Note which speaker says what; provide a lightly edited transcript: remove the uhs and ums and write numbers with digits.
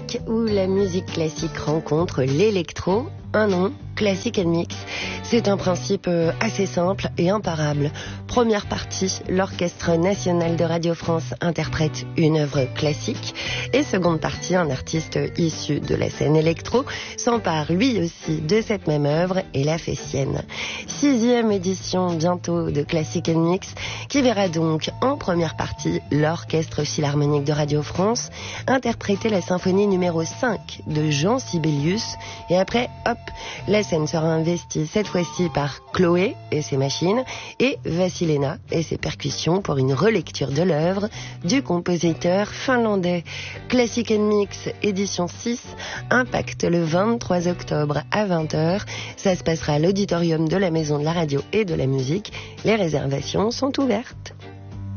Speaker 1: classique où la musique classique rencontre l'électro. Un nom, Classic & Mix. C'est un principe assez simple et imparable. Première partie, l'Orchestre National de Radio France interprète une œuvre classique. Et seconde partie, un artiste issu de la scène électro s'empare lui aussi de cette même œuvre et la fait sienne. 6e édition bientôt de Classic & Mix, qui verra donc en première partie l'Orchestre Philharmonique de Radio France interpréter la symphonie numéro 5 de Jean Sibelius. Et après, hop, la scène sera investie cette fois-ci par Chloé et ses machines et Vassilena et ses percussions pour une relecture de l'œuvre du compositeur finlandais. Classic & Mix édition 6 impacte le 23 octobre à 20h. Ça se passera à l'auditorium de la Maison de la Radio et de la Musique. Les réservations sont ouvertes.